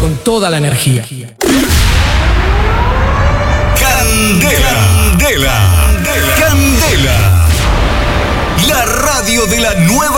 con toda la energía. Candela. La radio de la nueva